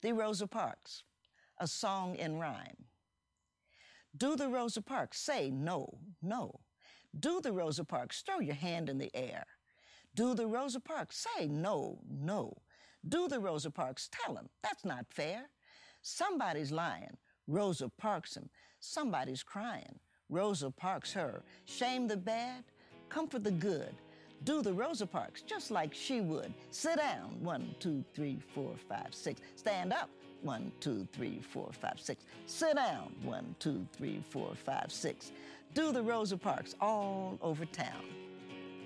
The Rosa Parks, a song in rhyme. Do the Rosa Parks say no, no. Do the Rosa Parks throw your hand in the air. Do the Rosa Parks say no, no. Do the Rosa Parks tell him that's not fair. Somebody's lying, Rosa Parks him. Somebody's crying, Rosa Parks her. Shame the bad, comfort the good. Do the Rosa Parks just like she would. Sit down, 1, 2, 3, 4, 5, 6. Stand up, 1, 2, 3, 4, 5, 6. Sit down, 1, 2, 3, 4, 5, 6. Do the Rosa Parks all over town.